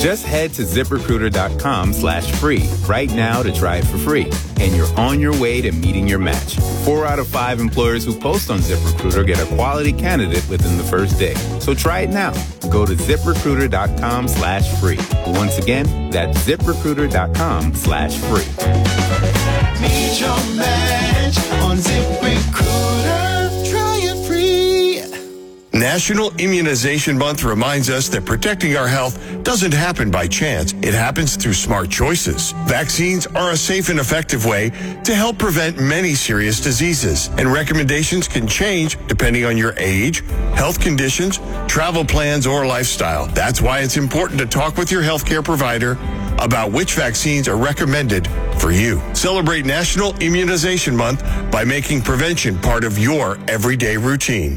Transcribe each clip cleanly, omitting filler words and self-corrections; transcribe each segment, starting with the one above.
Just head to ZipRecruiter.com/free right now to try it for free. And you're on your way to meeting your match. 4 out of 5 employers who post on ZipRecruiter get a quality candidate within the first day. So try it now. Go to ZipRecruiter.com/free. Once again, that's ZipRecruiter.com/free. Meet your match on ZipRecruiter. Try it free. National Immunization Month reminds us that protecting our health doesn't happen by chance. It happens through smart choices. Vaccines are a safe and effective way to help prevent many serious diseases. And recommendations can change depending on your age, health conditions, travel plans, or lifestyle. That's why it's important to talk with your healthcare provider about which vaccines are recommended for you. Celebrate National Immunization Month by making prevention part of your everyday routine.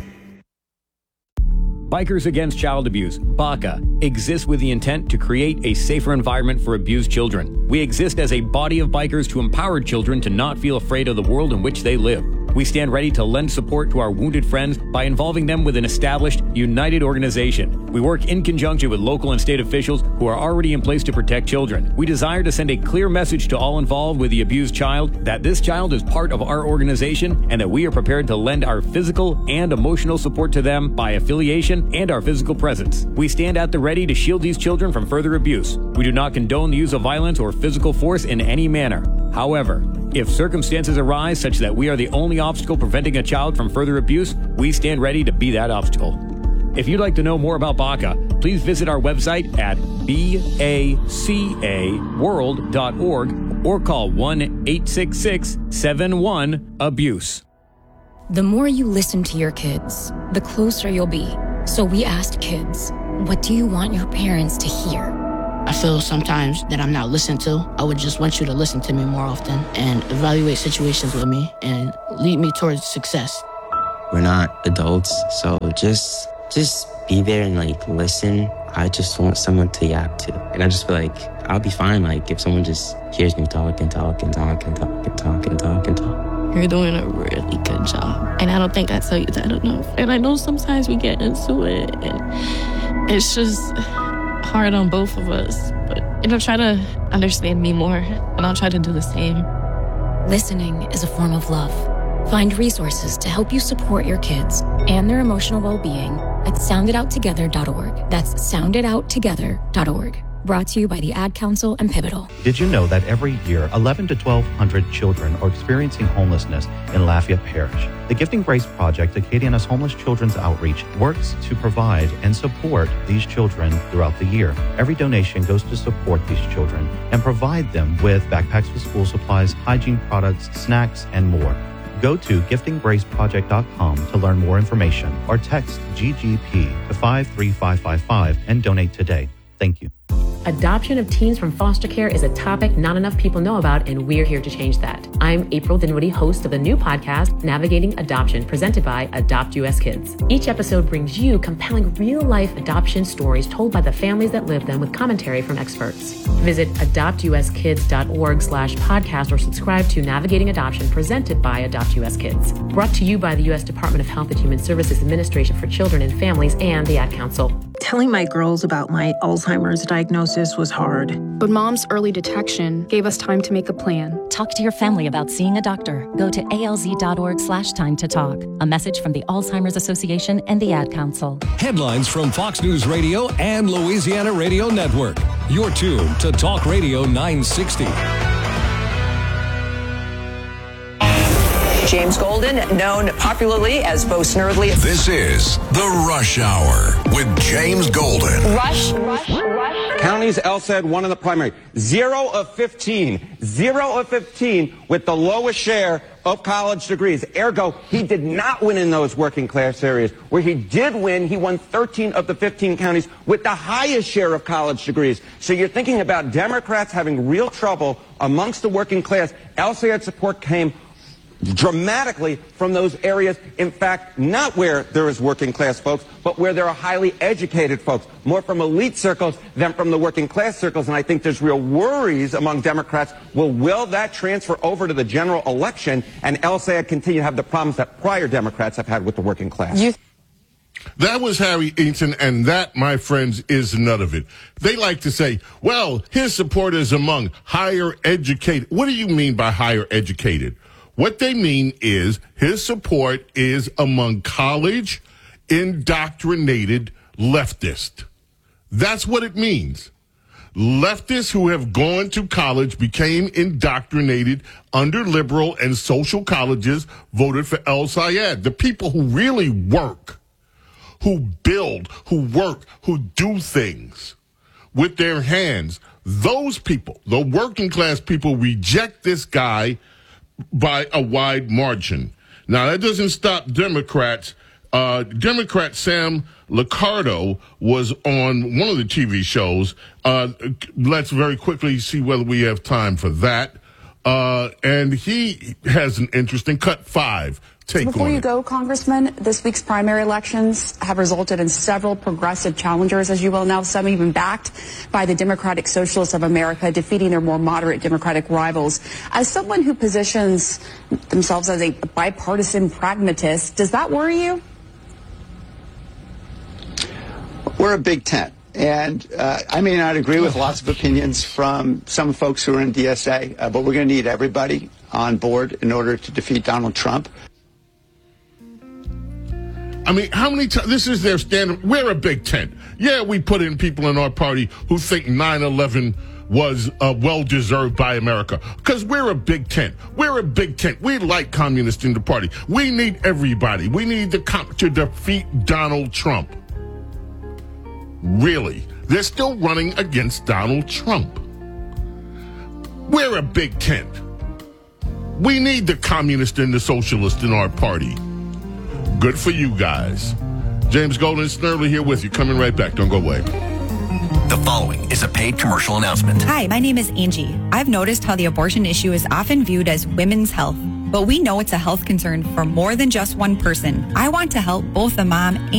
Bikers Against Child Abuse, BACA, exists with the intent to create a safer environment for abused children. We exist as a body of bikers to empower children to not feel afraid of the world in which they live. We stand ready to lend support to our wounded friends by involving them with an established, united organization. We work in conjunction with local and state officials who are already in place to protect children. We desire to send a clear message to all involved with the abused child that this child is part of our organization and that we are prepared to lend our physical and emotional support to them by affiliation and our physical presence. We stand at the ready to shield these children from further abuse. We do not condone the use of violence or physical force in any manner. However, if circumstances arise such that we are the only obstacle preventing a child from further abuse, we stand ready to be that obstacle. If you'd like to know more about BACA, please visit our website at bacaworld.org or call 1-866-71-ABUSE. The more you listen to your kids, the closer you'll be. So we asked kids, what do you want your parents to hear? I feel sometimes that I'm not listened to. I would just want you to listen to me more often and evaluate situations with me and lead me towards success. We're not adults, so just be there and listen. I just want someone to yap to. And I just feel like I'll be fine if someone just hears me talk and talk and talk and talk and talk and talk and talk. You're doing a really good job. And I don't think I tell you that enough. And I know sometimes we get into it and it's just hard on both of us, but try to understand me more, and I'll try to do the same. Listening is a form of love. Find resources to help you support your kids and their emotional well-being at sounditouttogether.org. That's sounditouttogether.org. Brought to you by the Ad Council and Pivotal. Did you know that every year 11 to 1,200 children are experiencing homelessness in Lafayette Parish? The Gifting Grace Project, Acadiana's homeless children's outreach, works to provide and support these children throughout the year. Every donation goes to support these children and provide them with backpacks with school supplies, hygiene products, snacks, and more. Go to giftinggraceproject.com to learn more information or text GGP to 53555 and donate today. Thank you. Adoption of teens from foster care is a topic not enough people know about, and we're here to change that. I'm April Dinwiddie, host of the new podcast, Navigating Adoption, presented by Adopt US Kids. Each episode brings you compelling real-life adoption stories told by the families that live them with commentary from experts. Visit adoptuskids.org/podcast or subscribe to Navigating Adoption, presented by Adopt US Kids. Brought to you by the U.S. Department of Health and Human Services Administration for Children and Families and the Ad Council. Telling my girls about my Alzheimer's diagnosis was hard. But Mom's early detection gave us time to make a plan. Talk to your family about seeing a doctor. Go to alz.org/time to talk. A message from the Alzheimer's Association and the Ad Council. Headlines from Fox News Radio and Louisiana Radio Network. You're tuned to Talk Radio 960. James Golden, known popularly as Bo Snerdley. This is The Rush Hour with James Golden. Rush. Counties, LSAD won in the primary. 0 of 15. 0 of 15 with the lowest share of college degrees. Ergo, he did not win in those working class areas. Where he did win, he won 13 of the 15 counties with the highest share of college degrees. So you're thinking about Democrats having real trouble amongst the working class. LSAD support came dramatically from those areas, in fact, not where there is working class folks, but where there are highly educated folks, more from elite circles than from the working class circles. And I think there's real worries among Democrats. Will that transfer over to the general election and LSAD continue to have the problems that prior Democrats have had with the working class? That was Harry Eaton, and that, my friends, is none of it. They like to say, well, his support is among higher educated. What do you mean by higher educated? What they mean is his support is among college indoctrinated leftists. That's what it means. Leftists who have gone to college, became indoctrinated under liberal and social colleges, voted for El Sayed. The people who really work, who build, who work, who do things with their hands, those people, the working class people, reject this guy by a wide margin. Now, that doesn't stop Democrats. Democrat Sam Liccardo was on one of the TV shows. Let's very quickly see whether we have time for that. And he has an interesting cut 5 take Before on you it. go, Congressman, this week's primary elections have resulted in several progressive challengers, as you well know, some even backed by the Democratic Socialists of America, defeating their more moderate Democratic rivals. As someone who positions themselves as a bipartisan pragmatist, does that worry you? We're a big tent. And I may not agree with lots of opinions from some folks who are in DSA, but we're going to need everybody on board in order to defeat Donald Trump. I mean, how many times? This is their standard. We're a big tent. Yeah, we put in people in our party who think 9/11 was well-deserved by America. Because we're a big tent. We're a big tent. We like communists in the party. We need everybody. We need to defeat Donald Trump. Really. They're still running against Donald Trump. We're a big tent. We need the communist and the socialist in our party. Good for you guys. James Golden Snerdley here with you. Coming right back. Don't go away. The following is a paid commercial announcement. Hi, my name is Angie. I've noticed how the abortion issue is often viewed as women's health, but we know it's a health concern for more than just one person. I want to help both the mom